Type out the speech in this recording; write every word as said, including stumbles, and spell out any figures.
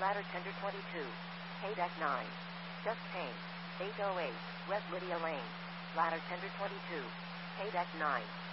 Ladder Tender twenty-two. Pay Deck nine. Just Pain. eight oh eight. West Lydia Lane. Ladder Tender twenty-two. Pay Deck nine.